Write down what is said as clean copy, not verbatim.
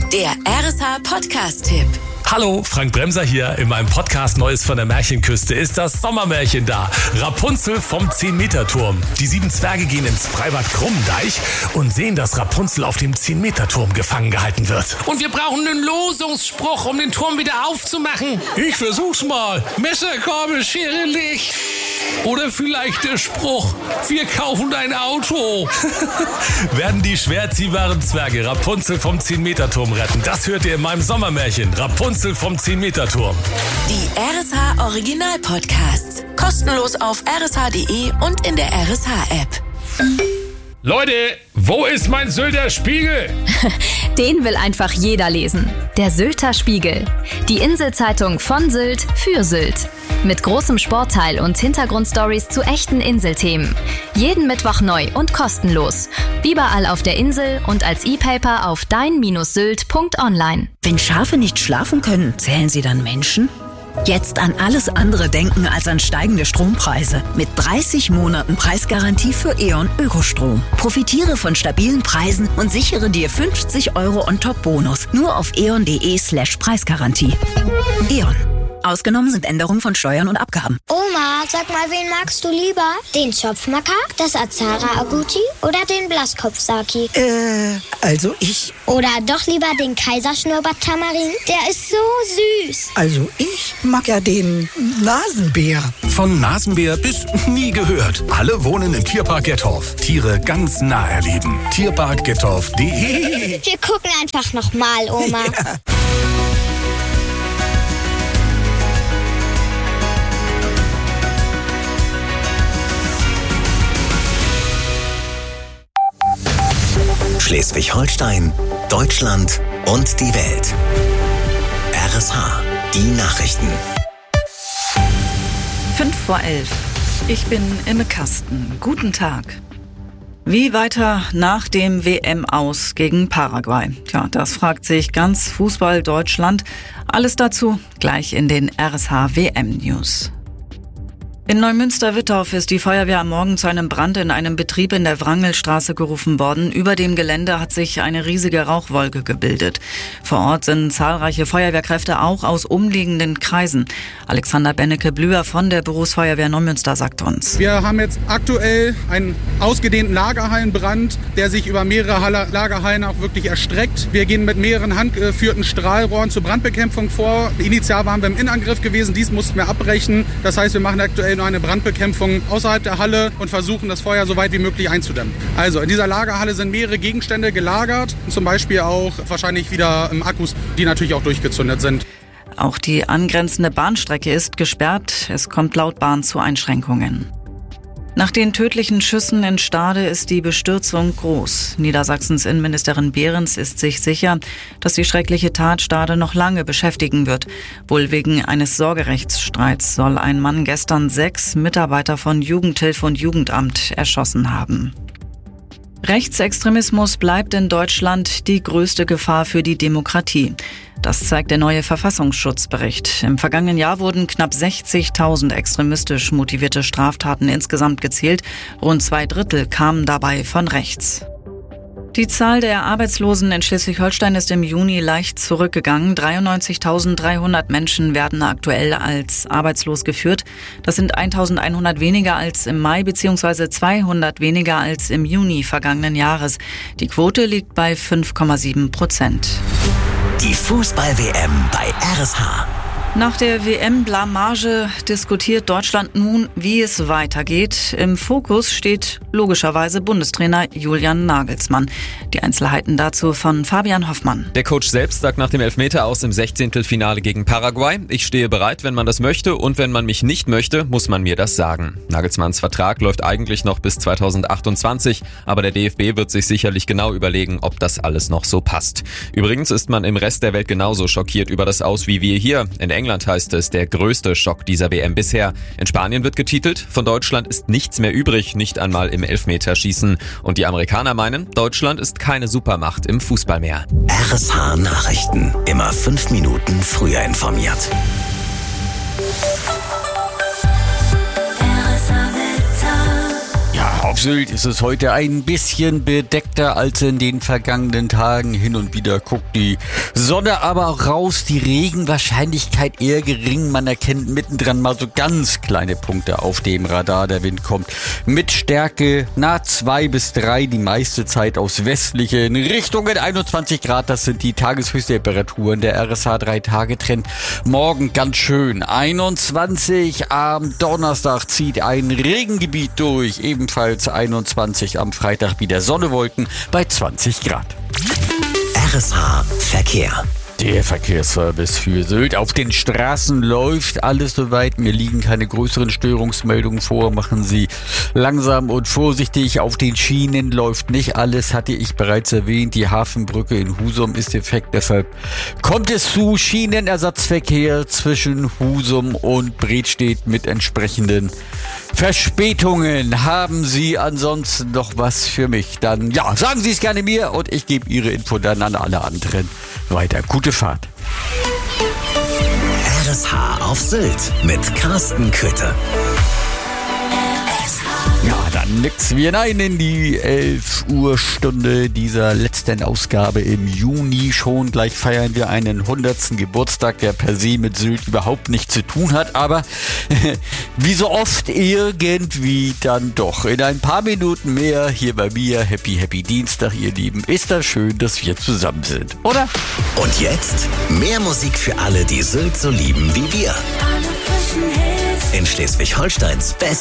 Der RSH Podcast-Tipp. Hallo, Frank Bremser hier. In meinem Podcast Neues von der Märchenküste ist das Sommermärchen da. Rapunzel vom 10-Meter-Turm. Die 7 Zwerge gehen ins Freibad Krummendeich und sehen, dass Rapunzel auf dem 10-Meter-Turm gefangen gehalten wird. Und wir brauchen einen Losungsspruch, um den Turm wieder aufzumachen. Ich versuch's mal. Messer, Gabel, Schere, Licht. Oder vielleicht der Spruch, wir kaufen dein Auto. Werden die schwer ziehbaren Zwerge Rapunzel vom 10-Meter-Turm retten? Das hört ihr in meinem Sommermärchen. Rapunzel vom 10-Meter-Turm. Die RSH Original Podcasts. Kostenlos auf rsh.de und in der RSH-App. Leute, wo ist mein Sylter Spiegel? Den will einfach jeder lesen. Der Sylter Spiegel. Die Inselzeitung von Sylt für Sylt. Mit großem Sportteil und Hintergrundstories zu echten Inselthemen. Jeden Mittwoch neu und kostenlos. Überall auf der Insel und als E-Paper auf dein-sylt.online. Wenn Schafe nicht schlafen können, zählen sie dann Menschen? Jetzt an alles andere denken als an steigende Strompreise. Mit 30 Monaten Preisgarantie für E.ON Ökostrom. Profitiere von stabilen Preisen und sichere dir 50 € on top Bonus. Nur auf eon.de/Preisgarantie. E.ON. Ausgenommen sind Änderungen von Steuern und Abgaben. Oma, sag mal, wen magst du lieber? Den Zopfmakak, das Azara Aguchi oder den Blaskopfsaki? Also ich... Oder doch lieber den Kaiserschnurrbart-Tamarin? Der ist so süß. Also ich mag ja den Nasenbär. Von Nasenbär bis nie gehört. Alle wohnen im Tierpark Gettorf. Tiere ganz nah erleben. Tierparkgettorf.de. Wir gucken einfach nochmal, Oma. Ja. Schleswig-Holstein, Deutschland und die Welt. RSH, die Nachrichten. 11:05. Ich bin Imme Kasten. Guten Tag. Wie weiter nach dem WM-Aus gegen Paraguay? Tja, das fragt sich ganz Fußball Deutschland. Alles dazu gleich in den RSH WM-News. In Neumünster-Wittorf ist die Feuerwehr am Morgen zu einem Brand in einem Betrieb in der Wrangelstraße gerufen worden. Über dem Gelände hat sich eine riesige Rauchwolke gebildet. Vor Ort sind zahlreiche Feuerwehrkräfte auch aus umliegenden Kreisen. Alexander Bennecke-Blüher von der Berufsfeuerwehr Neumünster sagt uns: Wir haben jetzt aktuell einen ausgedehnten Lagerhallenbrand, der sich über mehrere Lagerhallen auch wirklich erstreckt. Wir gehen mit mehreren handgeführten Strahlrohren zur Brandbekämpfung vor. Initial waren wir im Innenangriff gewesen, dies mussten wir abbrechen. Das heißt, wir machen aktuell nur eine Brandbekämpfung außerhalb der Halle und versuchen, das Feuer so weit wie möglich einzudämmen. Also in dieser Lagerhalle sind mehrere Gegenstände gelagert, zum Beispiel auch wahrscheinlich wieder Akkus, die natürlich auch durchgezündet sind. Auch die angrenzende Bahnstrecke ist gesperrt. Es kommt laut Bahn zu Einschränkungen. Nach den tödlichen Schüssen in Stade ist die Bestürzung groß. Niedersachsens Innenministerin Behrens ist sich sicher, dass die schreckliche Tat Stade noch lange beschäftigen wird. Wohl wegen eines Sorgerechtsstreits soll ein Mann gestern 6 Mitarbeiter von Jugendhilfe und Jugendamt erschossen haben. Rechtsextremismus bleibt in Deutschland die größte Gefahr für die Demokratie. Das zeigt der neue Verfassungsschutzbericht. Im vergangenen Jahr wurden knapp 60.000 extremistisch motivierte Straftaten insgesamt gezählt. Rund 2/3 kamen dabei von rechts. Die Zahl der Arbeitslosen in Schleswig-Holstein ist im Juni leicht zurückgegangen. 93.300 Menschen werden aktuell als arbeitslos geführt. Das sind 1.100 weniger als im Mai bzw. 200 weniger als im Juni vergangenen Jahres. Die Quote liegt bei 5,7%. Die Fußball-WM bei RSH. Nach der WM-Blamage diskutiert Deutschland nun, wie es weitergeht. Im Fokus steht logischerweise Bundestrainer Julian Nagelsmann. Die Einzelheiten dazu von Fabian Hoffmann. Der Coach selbst sagt nach dem Elfmeter aus im 16. Finale gegen Paraguay: Ich stehe bereit, wenn man das möchte, und wenn man mich nicht möchte, muss man mir das sagen. Nagelsmanns Vertrag läuft eigentlich noch bis 2028, aber der DFB wird sich sicherlich genau überlegen, ob das alles noch so passt. Übrigens ist man im Rest der Welt genauso schockiert über das Aus wie wir hier. In England heißt es, der größte Schock dieser WM bisher. In Spanien wird getitelt: Von Deutschland ist nichts mehr übrig, nicht einmal im Elfmeterschießen. Und die Amerikaner meinen, Deutschland ist keine Supermacht im Fußball mehr. RSH Nachrichten. Immer 5 Minuten früher informiert. Ja, Auf Sylt ist es heute ein bisschen bedeckter als in den vergangenen Tagen. Hin und wieder guckt die Sonne aber auch raus. Die Regenwahrscheinlichkeit eher gering. Man erkennt mittendran mal so ganz kleine Punkte auf dem Radar. Der Wind kommt mit Stärke nah 2 bis 3, die meiste Zeit aus westlichen Richtungen. 21 Grad, das sind die Tageshöchsttemperaturen. Der RSH 3-Tage-Trend morgen ganz schön. 21 am Donnerstag zieht ein Regengebiet durch. Ebenfalls 21 am Freitag wieder Sonnewolken bei 20 Grad. RSH Verkehr. Der Verkehrsservice für Sylt. Auf den Straßen läuft alles soweit. Mir liegen keine größeren Störungsmeldungen vor. Machen Sie langsam und vorsichtig. Auf den Schienen läuft nicht alles, hatte ich bereits erwähnt. Die Hafenbrücke in Husum ist defekt. Deshalb kommt es zu Schienenersatzverkehr zwischen Husum und Bredstedt mit entsprechenden Verspätungen. Haben Sie ansonsten noch was für mich? Dann ja, sagen Sie es gerne mir und ich gebe Ihre Info dann an alle anderen weiter. Gute Fahrt. RSH auf Sylt mit Carsten Köthe. Ja, dann nix wir hinein in die 11 Uhr Stunde dieser letzten Ausgabe im Juni schon. Gleich feiern wir einen 100. Geburtstag, der per se mit Sylt überhaupt nichts zu tun hat, aber wie so oft irgendwie dann doch. In ein paar Minuten mehr hier bei mir. Happy Dienstag, ihr Lieben. Ist das schön, dass wir zusammen sind, oder? Und jetzt mehr Musik für alle, die Sylt so lieben wie wir. In Schleswig-Holsteins Best